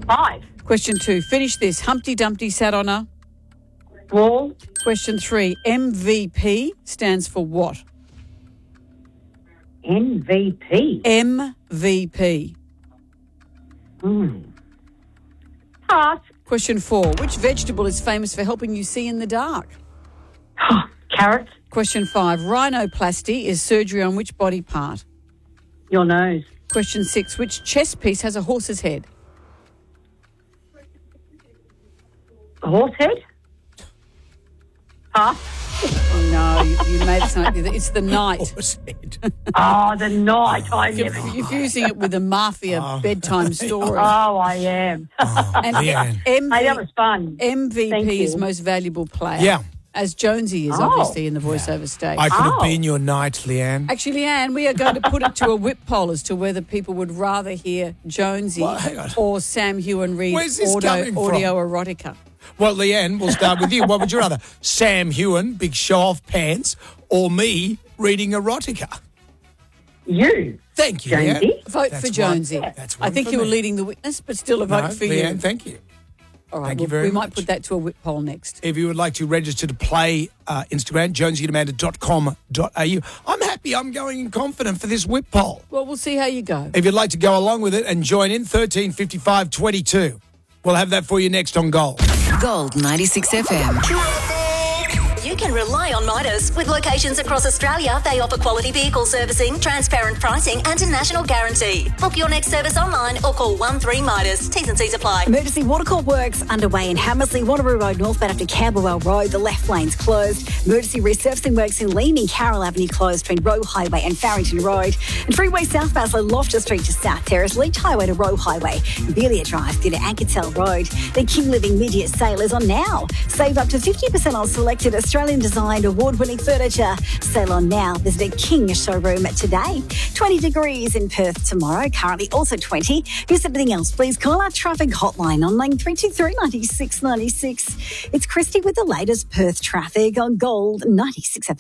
5. Question 2. Finish this. Humpty Dumpty sat on a... Wall. Question 3. MVP stands for what? MVP. MVP. Pass. Question 4. Which vegetable is famous for helping you see in the dark? Carrots. Question 5. Rhinoplasty is surgery on which body part? Your nose. Question 6. Which chess piece has a horse's head? A horse head. Pass. Oh, no, you made it sound like it's the knight. Oh, the night. I You're never. confusing it with a mafia bedtime story. Oh, I am. And Leanne. Hey, that was fun. Thank MVP is you. most valuable player. Yeah. As Jonesy is, obviously, in the voiceover stage. I could have Oh. been your knight, Leanne. Actually, Leanne, we are going to put it to a whip poll as to whether people would rather hear Jonesy Well, hang on. or Sam Hewen read Where's this coming from? audio erotica. Well, Leanne, we'll start with you. What would you rather? Sam Hewen, big show-off pants, or me reading erotica? You. Thank you, Leanne. Jonesy. Vote That's for one. Jonesy. That's I one think for you were me. leading the witness, but still a vote No, for Leanne, you. thank you. All right, Thank you very we might much. put that to a whip poll next. If you would like to register to play Instagram, jonesyandamanda.com.au. I'm happy I'm going in confident for this whip poll. Well, we'll see how you go. If you'd like to go along with it and join in, 13 55 22. We'll have that for you next on Gold. Gold 96 FM. You can rely on Midas. With locations across Australia, they offer quality vehicle servicing, transparent pricing and a national guarantee. Book your next service online or call 13 Midas. T's and C's apply. Emergency watercourt works underway in Hammersley, Wanneroo Road northbound after Camberwell Road. The left lane's closed. Emergency resurfacing works in Leaning, Carroll Avenue closed between Roe Highway and Farrington Road. And freeway south Basler, Loftus Street to South Terrace, Leach Highway to Roe Highway, Belia Drive through to Ankertell Road. The King Living Media sale is on now. Save up to 50% on selected Australian designed award-winning furniture. Sale on now. Visit a King showroom today. 20 degrees in Perth tomorrow. Currently also 20. Here's everything else. Please call our traffic hotline on 9323 96 96. It's Christy with the latest Perth traffic on Gold 96 FM.